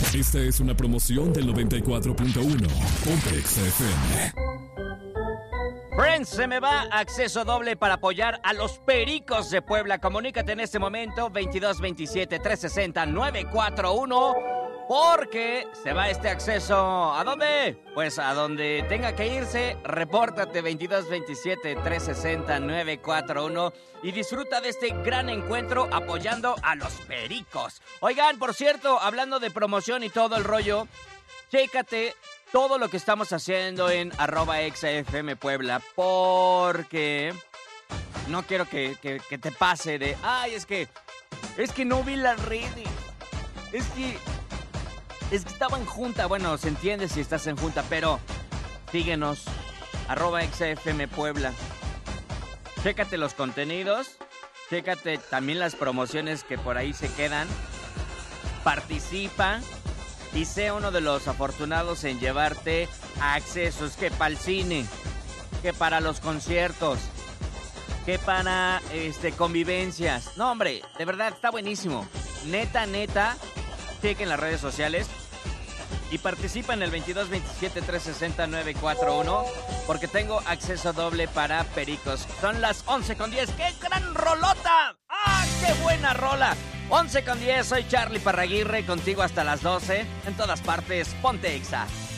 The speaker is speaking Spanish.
Esta es una promoción del 94.1. Ponte Exa FM. Friends, se me va acceso doble para apoyar a los Pericos de Puebla. Comunícate en este momento, 2227-360-941, porque se va este acceso. ¿A dónde? Pues a donde tenga que irse. Repórtate, 2227-360-941, y disfruta de este gran encuentro apoyando a los Pericos. Oigan, por cierto, hablando de promoción y todo el rollo, chécate todo lo que estamos haciendo en @ExaFM Puebla, porque no quiero que te pase de, ay, es que no vi las redes, es que estaba en junta. Bueno, se entiende si estás en junta, pero síguenos, @ExaFM Puebla. Chécate los contenidos, chécate también las promociones que por ahí se quedan, participa y sé uno de los afortunados en llevarte accesos, que para el cine, que para los conciertos, que para convivencias. No, hombre, de verdad está buenísimo. Neta, chequen las redes sociales y participa en el 2227-360-941, porque tengo acceso doble para Pericos. Son las 11:10. ¡Qué gran rolota! ¡Ah, qué buena rola! 11:10, soy Charlie Parraguirre, contigo hasta las 12. En todas partes, ponte Exa.